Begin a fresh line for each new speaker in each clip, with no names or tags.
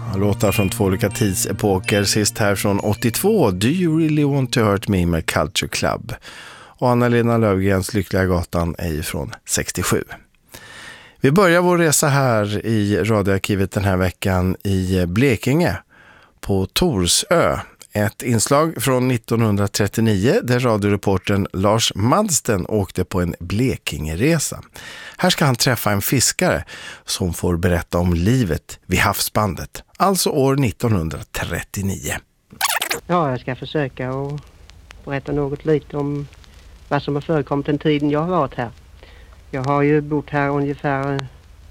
Låtar från två olika tidsepoker. Sist här från 82, Do You Really Want To Hurt Me med Culture Club. Och Anna-Lena Löfgrens Lyckliga gatan är från 67. Vi börjar vår resa här i radioarkivet den här veckan i Blekinge på Torsö. Ett inslag från 1939 där radioreportern Lars Madsten åkte på en Blekingeresa. Här ska han träffa en fiskare som får berätta om livet vid havsbandet, alltså år 1939.
Ja, jag ska försöka att berätta något lite om vad som har förekommit den tiden jag har varit här. Jag har ju bott här ungefär,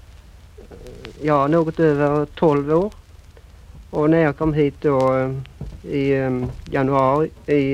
något över 12 år. Och när jag kom hit då i januari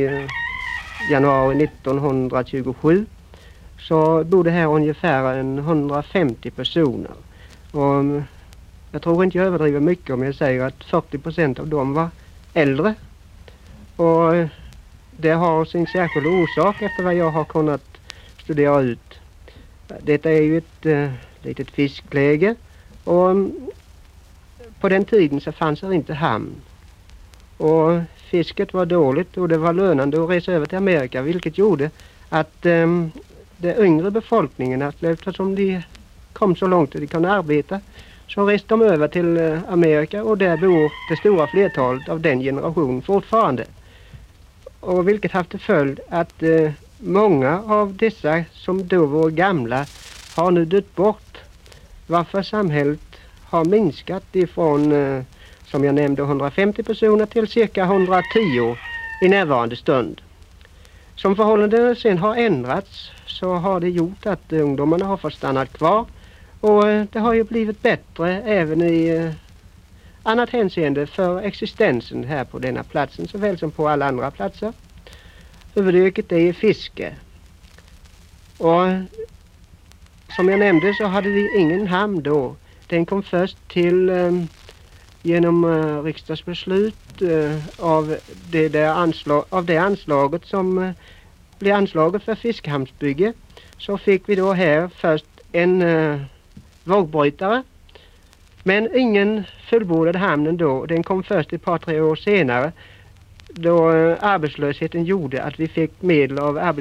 1927 så bodde här ungefär 150 personer. Och jag tror inte jag överdriver mycket om jag säger att 40% av dem var äldre. Och det har sin särskilda orsak efter vad jag har kunnat studera ut. Detta är ju ett litet fiskläge och på den tiden så fanns det inte hamn. Och fisket var dåligt och det var lönande att resa över till Amerika, vilket gjorde att det yngre befolkningen, eftersom de kom så långt att de kunde arbeta, så reste de över till Amerika och där bor det stora flertalet av den generationen fortfarande. Och vilket haft till följd att många av dessa som då var gamla har nu dött bort, varför samhället har minskat ifrån, som jag nämnde, 150 personer till cirka 110 i närvarande stund. Som förhållandena sen har ändrats så har det gjort att ungdomarna har fått stanna kvar och det har ju blivit bättre även i annat hänseende för existensen här på denna platsen såväl som på alla andra platser. Huvudyrket är fiske. Och som jag nämnde så hade vi ingen hamn då. Den kom först till genom riksdagsbeslut av det anslaget som blev anslaget för fiskhamnsbygge. Så fick vi då här först en vågbrytare. Men ingen fullbordade hamnen då. Den kom först ett par, 3 år senare då arbetslösheten gjorde att vi fick medel av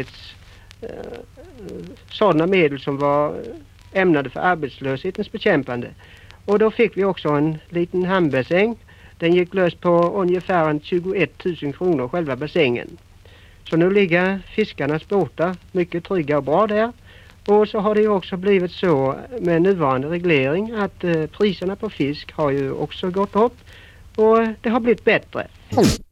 sådana medel som var ämnade för arbetslöshetens bekämpande. Och då fick vi också en liten hamnbassäng. Den gick lös på ungefär 21 000 kronor själva bassängen. Så nu ligger fiskarnas båtar mycket trygga och bra där. Och så har det ju också blivit så med nuvarande reglering att priserna på fisk har ju också gått upp och det har blivit bättre.